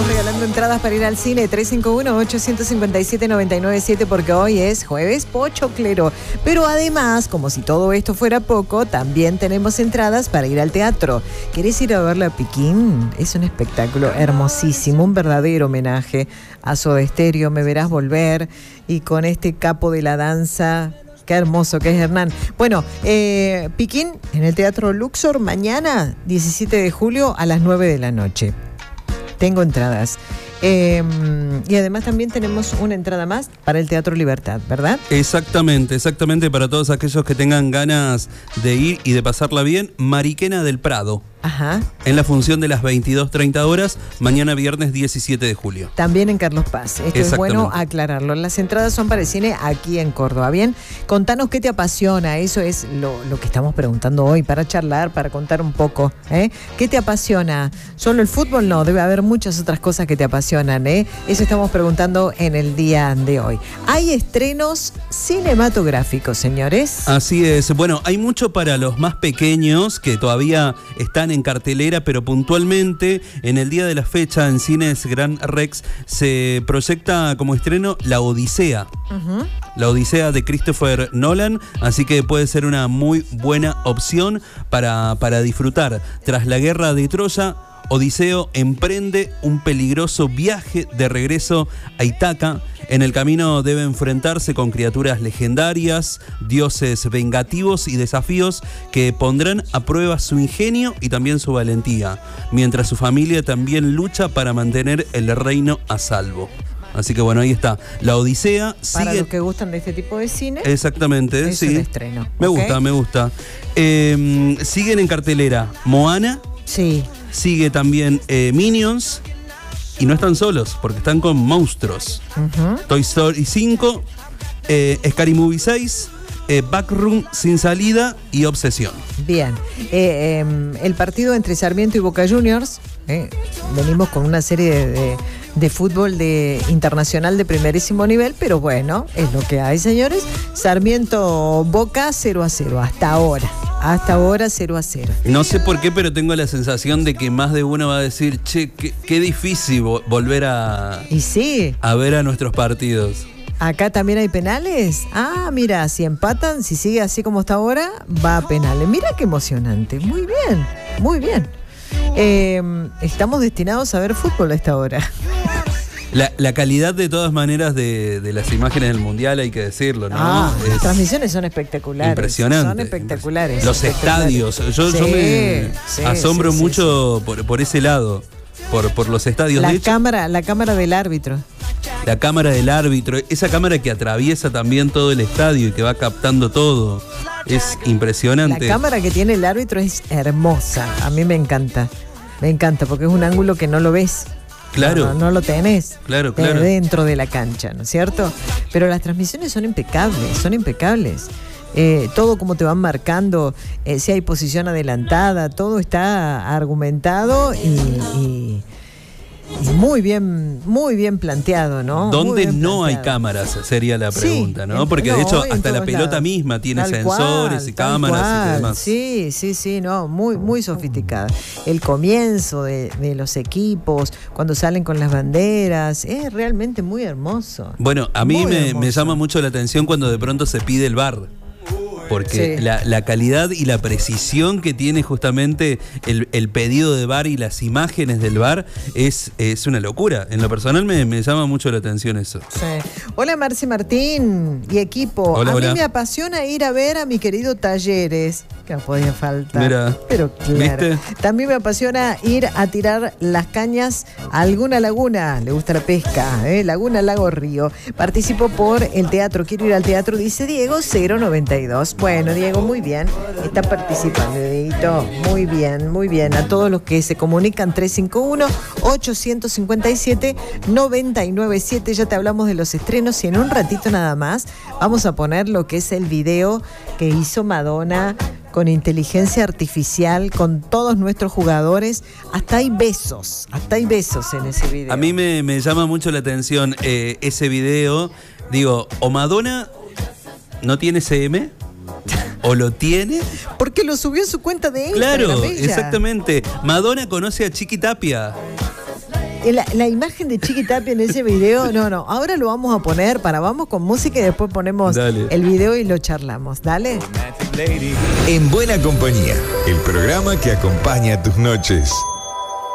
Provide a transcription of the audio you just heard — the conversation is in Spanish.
estamos regalando entradas para ir al cine 351-857-997 porque hoy es jueves pochoclero. Pero además, como si todo esto fuera poco, también tenemos entradas para ir al teatro. ¿Querés ir a verla a Piquín? Es un espectáculo hermosísimo, un verdadero homenaje a Soda Stereo. Me verás volver y con este capo de la danza. Qué hermoso que es Hernán. Bueno, Piquín en el Teatro Luxor mañana, 17 de julio a las 9 de la noche. Tengo entradas. Y además también tenemos una entrada más para el Teatro Libertad, ¿verdad? Exactamente, para todos aquellos que tengan ganas de ir y de pasarla bien. Mariquena del Prado. Ajá. En la función de las 22:30 horas, mañana viernes 17 de julio. También en Carlos Paz. Esto es bueno aclararlo. Las entradas son para el cine aquí en Córdoba. Bien, contanos qué te apasiona. Eso es lo que estamos preguntando hoy, para charlar, para contar un poco. ¿Qué te apasiona? ¿Solo el fútbol? No, debe haber muchas otras cosas que te apasionan. Eso estamos preguntando en el día de hoy. Hay estrenos cinematográficos, señores. Así es. Bueno, hay mucho para los más pequeños que todavía están en cartelera, pero puntualmente en el día de la fecha en Cines Gran Rex se proyecta como estreno La Odisea. Uh-huh. La Odisea de Christopher Nolan, así que puede ser una muy buena opción para disfrutar. Tras la guerra de Troya, Odiseo emprende un peligroso viaje de regreso a Ítaca. En el camino debe enfrentarse con criaturas legendarias, dioses vengativos y desafíos que pondrán a prueba su ingenio y también su valentía, mientras su familia también lucha para mantener el reino a salvo. Así que bueno, ahí está. La Odisea para los que gustan de este tipo de cine. Exactamente, es un estreno. Me gusta. Siguen en cartelera Moana. Sí. Sigue también Minions. Y no están solos, porque están con monstruos. Uh-huh. Toy Story 5, Scary Movie 6, Backroom Sin Salida y Obsesión. Bien. El partido entre Sarmiento y Boca Juniors. Venimos con una serie de fútbol internacional de primerísimo nivel, pero bueno, es lo que hay, señores. Sarmiento Boca 0-0 hasta ahora. Hasta ahora 0-0. No sé por qué, pero tengo la sensación de que más de uno va a decir, che, qué difícil volver a ver a nuestros partidos. ¿Acá también hay penales? Ah, mira, si empatan, si sigue así como está ahora, va a penales. Mira qué emocionante. Muy bien, muy bien. Estamos destinados a ver fútbol a esta hora. La calidad de todas maneras de las imágenes del Mundial, hay que decirlo, ¿no? Las transmisiones son espectaculares. Impresionante. Son espectaculares. Los estadios. Yo me asombro mucho por ese lado, por los estadios. La cámara del árbitro. La cámara del árbitro, esa cámara que atraviesa también todo el estadio y que va captando todo. Es impresionante. La cámara que tiene el árbitro es hermosa. A mí me encanta. Me encanta porque es un ángulo que no lo ves. Claro. No lo tenés. Claro. Dentro de la cancha, ¿no es cierto? Pero las transmisiones son impecables. Todo como te van marcando, si hay posición adelantada, todo está argumentado y muy bien planteado, ¿no? ¿Dónde no hay cámaras? Sería la pregunta, ¿no? Porque de hecho hasta la pelota misma tiene sensores y cámaras y demás. Sí, no, muy sofisticada. El comienzo de los equipos, cuando salen con las banderas, es realmente muy hermoso. Bueno, a mí me llama mucho la atención cuando de pronto se pide el VAR. Porque la calidad y la precisión que tiene justamente el pedido de VAR y las imágenes del VAR es una locura. En lo personal me llama mucho la atención eso. Sí. Hola Marci Martín y equipo. Hola. Mí me apasiona ir a ver a mi querido Talleres, que no podía faltar. Mira, pero claro. ¿viste? También me apasiona ir a tirar las cañas a alguna laguna. Le gusta la pesca, Laguna, lago, río. Participo por el teatro. Quiero ir al teatro, dice Diego 092. Bueno, Diego, muy bien. Está participando, Dieguito. Muy bien. A todos los que se comunican, 351-857-997. Ya te hablamos de los estrenos y en un ratito nada más vamos a poner lo que es el video que hizo Madonna con inteligencia artificial, con todos nuestros jugadores. Hasta hay besos en ese video. A mí me llama mucho la atención ese video. Digo, o Madonna no tiene CM, o lo tiene. Porque lo subió en su cuenta de Instagram. Claro, exactamente. Madonna conoce a Chiqui Tapia. La imagen de Chiqui Tapia en ese video, no, ahora lo vamos a poner, vamos con música y después ponemos el video y lo charlamos. Dale. En buena compañía, el programa que acompaña tus noches.